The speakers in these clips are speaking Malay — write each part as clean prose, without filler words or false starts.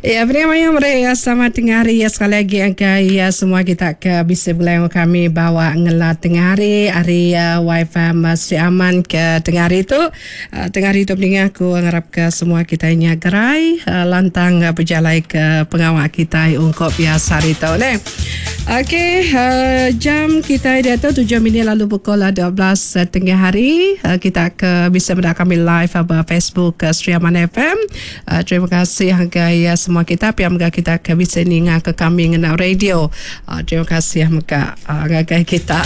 Ya, beriman mereka selamat tengah hari ya sekali lagi angka ya semua kita ke bisa belayang kami bawa ngelat tengah hari YFM Sri Aman ke tengah hari itu peningah aku ngarap ke semua kita nya gerai lantang berjalan ke pengawal kita ungkap biasa hari itu ne. Okey, jam kita dia tu 7 minit lalu pukul 12 tengah hari kita ke bisa mendapat kami live di Facebook Sri Aman FM. Terima kasih angka ya semua kita piam kita ke bisa ninga ke kami ngena radio. Terima kasih angka kita.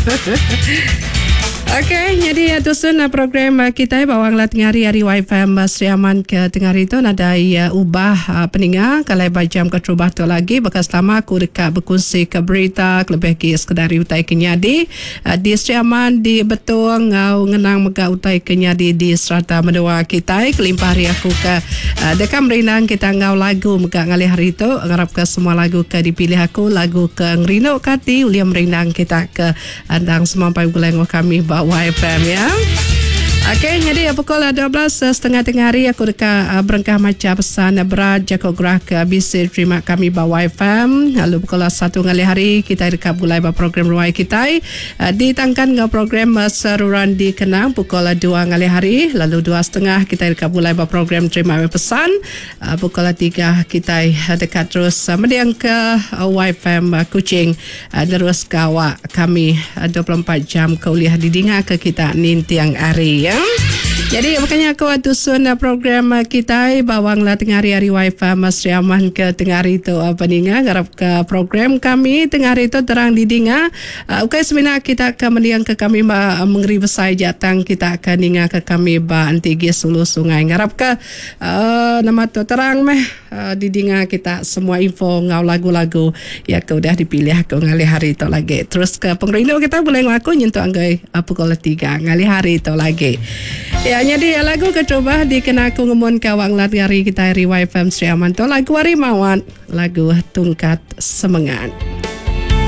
Okey, jadi tusun program kita bawang lat ngari hari YFM Sri Aman ke tengah itu ada ubah peninga kalau jam ke terubah tu lagi bekas lama aku dekat berkongsi ke berita lebih ke sekadari utai kenyadi di Sri Aman di betul ngau ngenang mega utai kenyadi di serata menua kita kelimpah hari aku ke dekat merinang kita ngau lagu mega ngali hari itu ngarap ke semua lagu ke dipilih aku lagu ke ngerino kati uliam merinang kita ke andang semampai guleng kami YFM ya. Okey, jadi pukul 12.30 tengah hari aku dekat berengkah macam pesan berat Jakob Gerak bisa terima kami bawa YFM. Lalu pukul 1 ngali hari kita dekat mulai program ruai kita ditangkan dengan program seruran di Kenang pukul 2 ngali hari. Lalu 2.30 kita dekat mulai program terima pesan. Pukul 3 kita dekat terus mendiang ke YFM Kuching terus kawak kami 24 jam kuliah didinga ke kita nintiang hari ya. Jadi makanya aku tusun program kita bawang lah tengah hari YFM Sri Aman ke tengah hari itu peninga garap ke program kami tengah hari itu terang didinga. Okay, sebenarnya kita akan mendiang ke kami mengeri besai jatang kita akan ninga ke kami antigi sulu sungai garap ke nama tu terang meh didinga kita semua info ngau lagu-lagu ya ke udah dipilih aku ngali hari itu lagi. Terus ke pengrino kita boleh ngaku nyentuh anggai pukul 3 ngali hari itu lagi. Ya, jadi lagu kecoba dikena aku ngemun kawang lat hari kita YFM Sri Aman tu lagu Harimawan, lagu Tungkat Semangat.